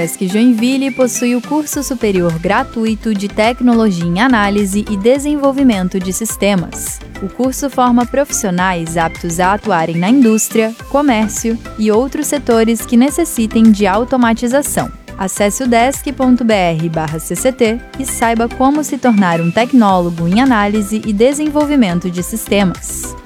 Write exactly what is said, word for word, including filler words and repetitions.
UDESC Joinville possui o curso superior gratuito de Tecnologia em Análise e Desenvolvimento de Sistemas. O curso forma profissionais aptos a atuarem na indústria, comércio e outros setores que necessitem de automatização. Acesse udesc ponto br barra C C T e saiba como se tornar um tecnólogo em análise e desenvolvimento de sistemas.